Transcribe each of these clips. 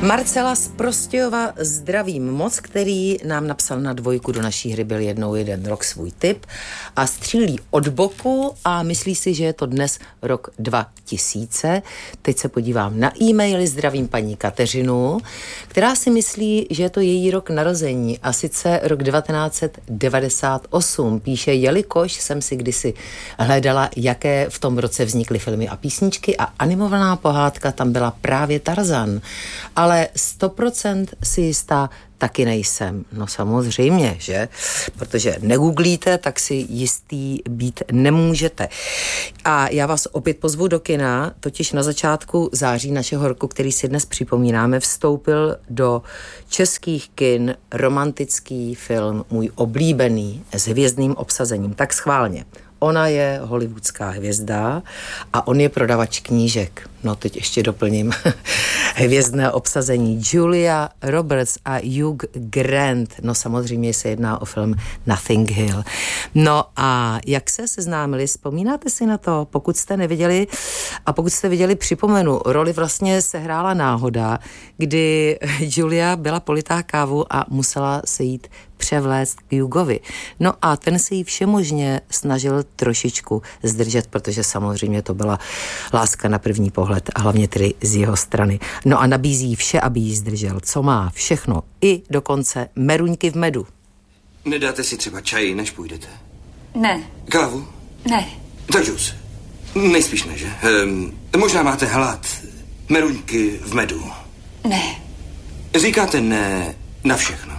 Marcela z Prostějova zdravím moc, který nám napsal na 2 do naší hry Byl jednou jeden rok svůj tip a střílí od boku a myslí si, že je to dnes rok 2000. Teď se podívám na e-maily, zdravím paní Kateřinu, která si myslí, že je to její rok narození a sice rok 1998. Píše, jelikož jsem si kdysi hledala, jaké v tom roce vznikly filmy a písničky a animovaná pohádka tam byla právě Tarzan. Ale 100% si jistá taky nejsem. No samozřejmě, že? Protože negooglíte, tak si jistý být nemůžete. A já vás opět pozvu do kina, totiž na začátku září našeho roku, který si dnes připomínáme, vstoupil do českých kin romantický film, můj oblíbený, s hvězdným obsazením. Tak schválně. Ona je hollywoodská hvězda a on je prodavač knížek. No teď ještě doplním hvězdné obsazení. Julia Roberts a Hugh Grant. No samozřejmě se jedná o film Nothing Hill. No a jak se seznámili, vzpomínáte si na to? Pokud jste neviděli a pokud jste viděli, připomenu, roli vlastně sehrála náhoda, kdy Julia byla politá kávu a musela se jít převléct k Hugovi. No a ten se jí všemožně snažil trošičku zdržet, protože samozřejmě to byla láska na první pohled a hlavně tedy z jeho strany. No a nabízí vše, aby jí zdržel. Co má? Všechno. I dokonce meruňky v medu. Nedáte si třeba čaj, než půjdete? Ne. Kávu? Ne. Tak džus. Nejspíš ne, že? Možná máte hlad. Meruňky v medu. Ne. Říkáte ne na všechno.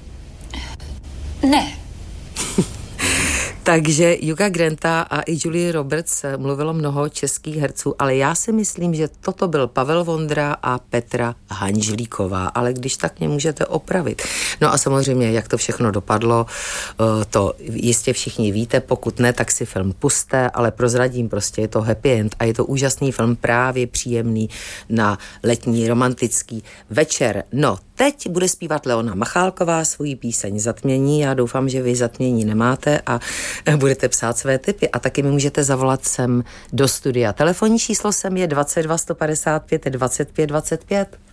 Ne. Takže Hugha Granta a i Julie Roberts mluvilo mnoho českých herců, ale já si myslím, že toto byl Pavel Vondra a Petra Hanžlíková, ale když tak mě můžete opravit. No a samozřejmě, jak to všechno dopadlo, to jistě všichni víte, pokud ne, tak si film pusťte, ale prozradím, prostě je to happy end a je to úžasný film, právě příjemný na letní romantický večer. No, teď bude zpívat Leona Machálková svoji píseň Zatmění. Já doufám, že vy zatmění nemáte a budete psát své tipy a taky mi můžete zavolat sem do studia. Telefonní číslo sem je 22 155 25 25.